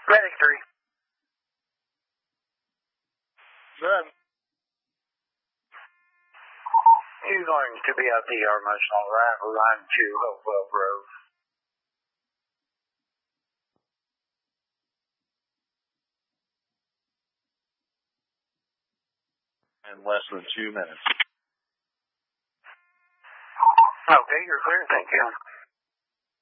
Medic 3. Good. You're going to be out the Armstrong line to Hopewell Grove. In less than 2 minutes. Okay, you're clear. Thank you.